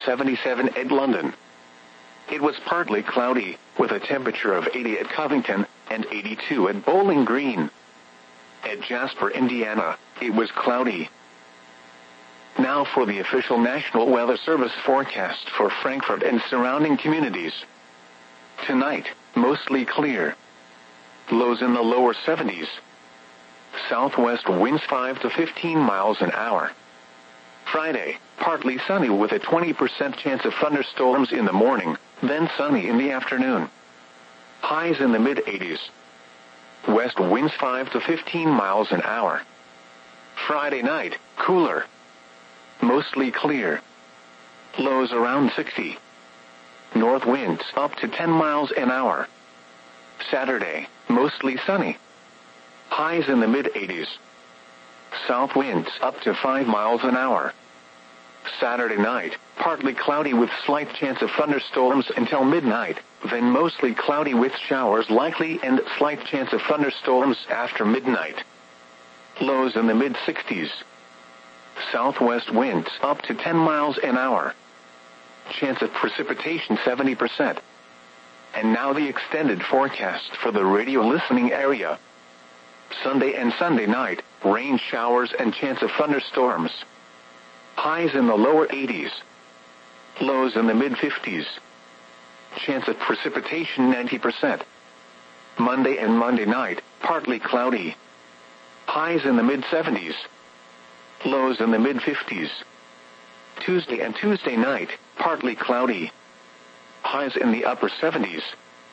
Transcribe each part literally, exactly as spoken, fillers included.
seventy-seven at London. It was partly cloudy, with a temperature of eighty at Covington and eighty-two at Bowling Green. At Jasper, Indiana, it was cloudy. Now for the official National Weather Service forecast for Frankfurt and surrounding communities. Tonight, mostly clear. Lows in the lower seventies. Southwest winds five to fifteen miles an hour. Friday, partly sunny with a twenty percent chance of thunderstorms in the morning, then sunny in the afternoon. Highs in the mid-eighties. West winds five to fifteen miles an hour. Friday night, cooler. Mostly clear. Lows around sixty. North winds up to ten miles an hour. Saturday, mostly sunny. Highs in the mid-eighties. South winds up to five miles an hour. Saturday night, partly cloudy with slight chance of thunderstorms until midnight, then mostly cloudy with showers likely and slight chance of thunderstorms after midnight. Lows in the mid-sixties. Southwest winds up to ten miles an hour. Chance of precipitation seventy percent. And now the extended forecast for the radio listening area. Sunday and Sunday night, rain showers and chance of thunderstorms. Highs in the lower eighties. Lows in the mid-fifties. Chance of precipitation ninety percent. Monday and Monday night, partly cloudy. Highs in the mid-seventies. Lows in the mid-fifties. Tuesday and Tuesday night, partly cloudy. Highs in the upper seventies.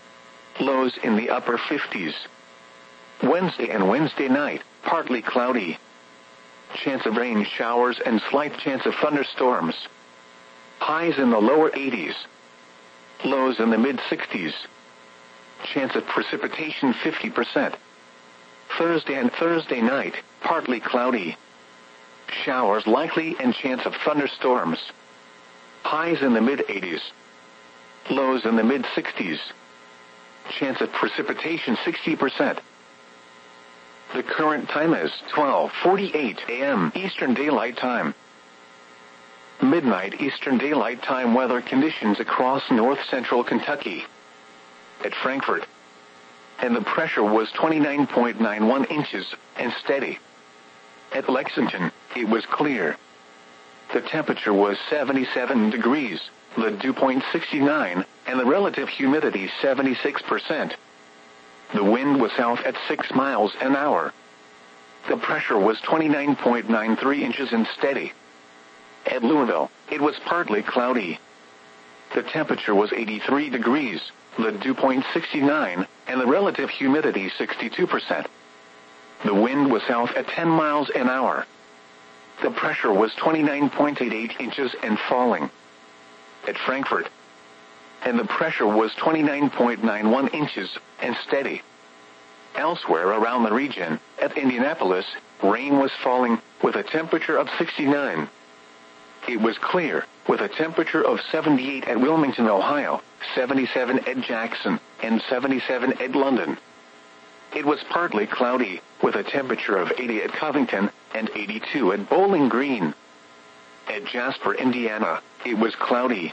Lows in the upper fifties. Wednesday and Wednesday night, partly cloudy. Chance of rain showers and slight chance of thunderstorms. Highs in the lower eighties. Lows in the mid-sixties. Chance of precipitation fifty percent. Thursday and Thursday night, partly cloudy. Showers likely and chance of thunderstorms. Highs in the mid-eighties. Lows in the mid-sixties. Chance of precipitation sixty percent. The current time is twelve forty-eight a m Eastern Daylight Time. Midnight Eastern Daylight Time weather conditions across north-central Kentucky. At Frankfurt. And the pressure was twenty-nine point nine one inches and steady. At Lexington, it was clear. The temperature was seventy-seven degrees, the dew point sixty-nine, and the relative humidity seventy-six percent. The wind was south at six miles an hour. The pressure was twenty-nine point nine three inches and steady. At Louisville, it was partly cloudy. The temperature was eighty-three degrees, the dew point sixty-nine, and the relative humidity sixty-two percent. The wind was south at ten miles an hour. The pressure was twenty-nine point eight eight inches and falling. At Frankfurt. And the pressure was twenty-nine point nine one inches and steady. Elsewhere around the region, at Indianapolis, rain was falling with a temperature of sixty-nine. It was clear, with a temperature of seventy-eight at Wilmington, Ohio, seventy-seven at Jackson, and seventy-seven at London. It was partly cloudy, with a temperature of eighty at Covington and eighty-two at Bowling Green. At Jasper, Indiana, it was cloudy.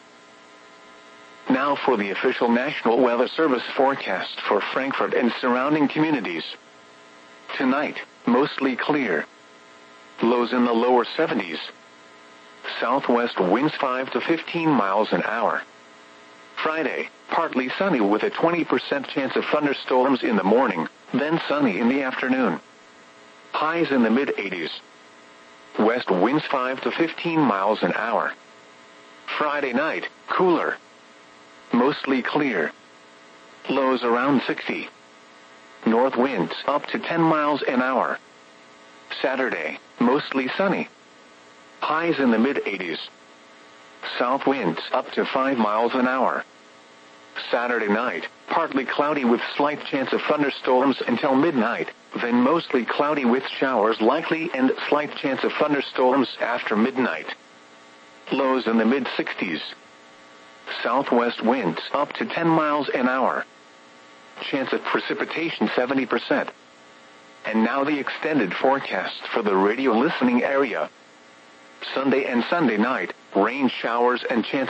Now for the official National Weather Service forecast for Frankfurt and surrounding communities. Tonight, mostly clear. Lows in the lower seventies. Southwest winds five to fifteen miles an hour. Friday, partly sunny with a twenty percent chance of thunderstorms in the morning, then sunny in the afternoon. Highs in the mid-eighties. West winds five to fifteen miles an hour. Friday night, cooler. Mostly clear. Lows around sixty. North winds up to ten miles an hour. Saturday, mostly sunny. Highs in the mid-eighties. South winds up to five miles an hour. Saturday night, partly cloudy with slight chance of thunderstorms until midnight, then mostly cloudy with showers likely and slight chance of thunderstorms after midnight. Lows in the mid-sixties. Southwest winds up to ten miles an hour. Chance of precipitation seventy percent. And now the extended forecast for the radio listening area. Sunday and Sunday night, rain showers and chance